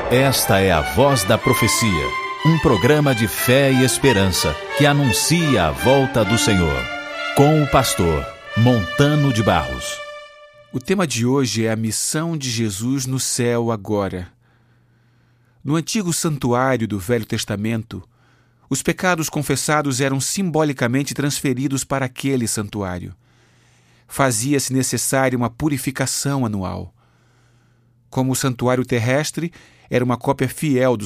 Esta é a Voz da Profecia, um programa de fé e esperança que anuncia a volta do Senhor, com o pastor Montano de Barros. O tema de hoje é a missão de Jesus no céu agora. No antigo santuário do Velho Testamento, os pecados confessados eram simbolicamente transferidos para aquele santuário. Fazia-se necessária uma purificação anual. Como o santuário terrestre era uma cópia fiel do